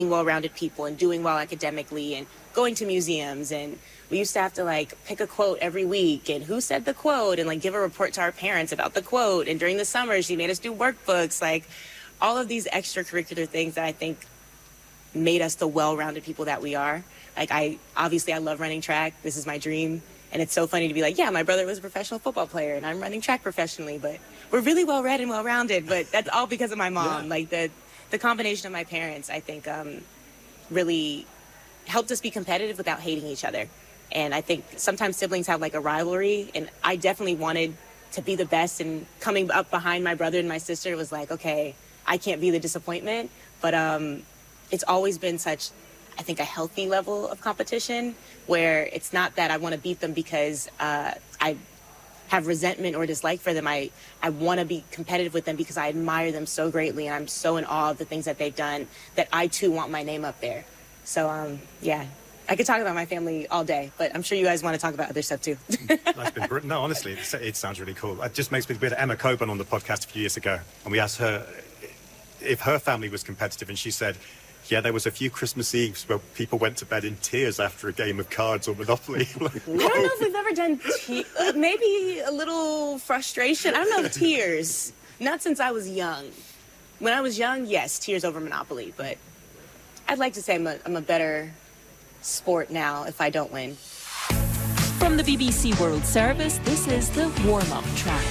well-rounded people and doing well academically and going to museums. And we used to have to like pick a quote every week and who said the quote and like give a report to our parents about the quote. And during the summer, she made us do workbooks, like all of these extracurricular things that I think made us the well-rounded people that we are. Like I love running track. This is my dream. And it's so funny to be like, yeah, my brother was a professional football player and I'm running track professionally, but we're really well-read and well-rounded. But that's all because of my mom. Yeah. Like the combination of my parents, I think, really helped us be competitive without hating each other. And I think sometimes siblings have like a rivalry, and I definitely wanted to be the best, and coming up behind my brother and my sister was like, okay, I can't be the disappointment. But it's always been such, I think, a healthy level of competition where it's not that I want to beat them because I have resentment or dislike for them. I want to be competitive with them because I admire them so greatly, and I'm so in awe of the things that they've done that I too want my name up there. So yeah, I could talk about my family all day, but I'm sure you guys want to talk about other stuff too. That's been brilliant. No, honestly, it sounds really cool. It just makes me, we had Emma Coburn on the podcast a few years ago, and we asked her if her family was competitive, and she said, yeah, there was a few Christmas Eves where people went to bed in tears after a game of cards or Monopoly. Like, I don't know if we've ever done maybe a little frustration. I don't know if tears. Not since I was young. When I was young, yes, tears over Monopoly. But I'd like to say I'm a better sport now if I don't win. From the BBC World Service, this is the warm-up track.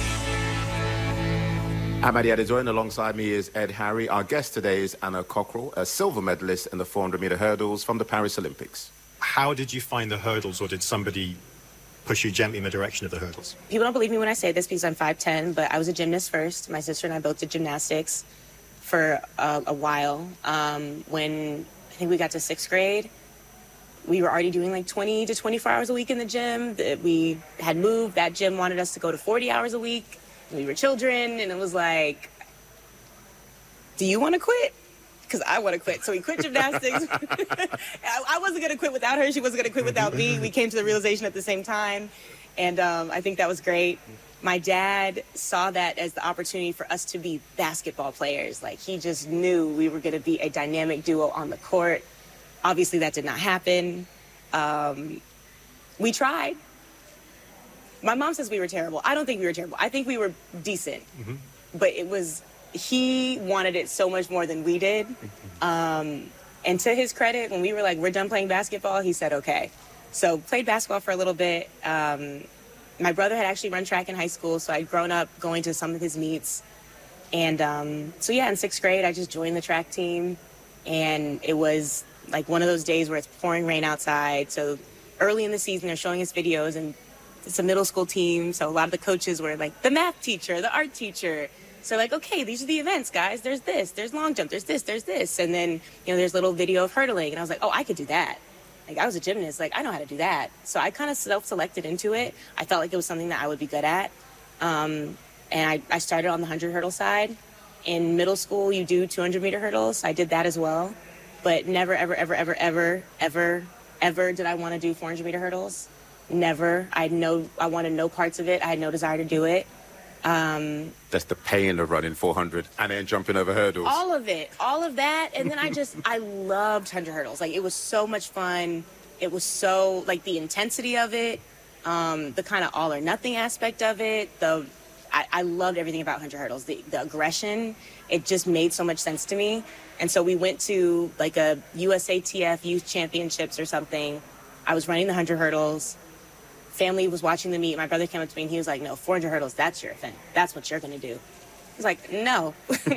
I'm Adi Adezoyan. Alongside me is Ed Harry. Our guest today is Anna Cockrell, a silver medalist in the 400-meter hurdles from the Paris Olympics. How did you find the hurdles, or did somebody push you gently in the direction of the hurdles? People don't believe me when I say this because I'm 5'10", but I was a gymnast first. My sister and I both did gymnastics for a while. When I think we got to 6th grade, we were already doing like 20 to 24 hours a week in the gym. We had moved. That gym wanted us to go to 40 hours a week. We were children, and it was like, do you want to quit? Because I want to quit. So we quit gymnastics. I wasn't going to quit without her. She wasn't going to quit without me. We came to the realization at the same time, and I think that was great. My dad saw that as the opportunity for us to be basketball players. Like, he just knew we were going to be a dynamic duo on the court. Obviously, that did not happen. We tried. My mom says we were terrible. I don't think we were terrible. I think we were decent. Mm-hmm. But he wanted it so much more than we did. And to his credit, when we were like, we're done playing basketball, he said, okay. So played basketball for a little bit. My brother had actually run track in high school, so I'd grown up going to some of his meets. And so yeah, in 6th grade, I just joined the track team. And it was like one of those days where it's pouring rain outside. So early in the season, they're showing us videos, and it's a middle school team, so a lot of the coaches were like the math teacher, the art teacher. So like, okay, these are the events, guys. There's this, there's long jump, there's this. And then, there's a little video of hurdling. And I was like, oh, I could do that. Like, I was a gymnast. Like, I know how to do that. So I kind of self-selected into it. I felt like it was something that I would be good at. And I started on the 100 hurdle side. In middle school, you do 200-meter hurdles. I did that as well. But never, ever, ever, ever, ever, ever, ever did I want to do 400-meter hurdles. Never. I wanted no parts of it. I had no desire to do it. That's the pain of running 400 and then jumping over hurdles. All of it. All of that. And then I loved 100 hurdles. Like, it was so much fun. It was so, like, the intensity of it, the kind of all or nothing aspect of it. I loved everything about 100 hurdles. The aggression, it just made so much sense to me. And so we went to, like, a USATF Youth Championships or something. I was running the 100 hurdles. Family was watching the meet. My brother came up to me and he was like, no, 400 hurdles, that's your thing. That's what you're going to do. I was like, no.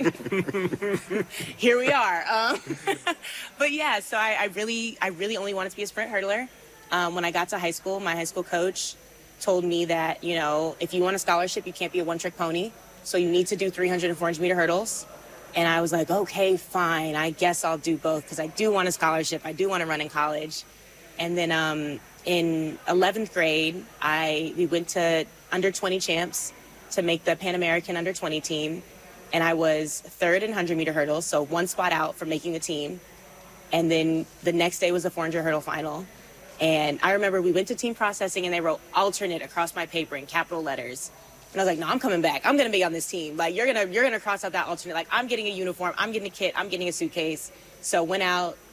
Here we are. But yeah, so I really only wanted to be a sprint hurdler. When I got to high school, my high school coach told me that, if you want a scholarship, you can't be a one-trick pony. So you need to do 300 and 400-meter hurdles. And I was like, okay, fine. I guess I'll do both because I do want a scholarship. I do want to run in college. And then in 11th grade, we went to under 20 champs to make the Pan American under 20 team. And I was 3rd in 100-meter hurdles, so one spot out for making the team. And then the next day was the 400 hurdle final. And I remember we went to team processing and they wrote alternate across my paper in capital letters. And I was like, no, I'm coming back. I'm going to be on this team. Like, you're gonna cross out that alternate. Like, I'm getting a uniform. I'm getting a kit. I'm getting a suitcase. So went out,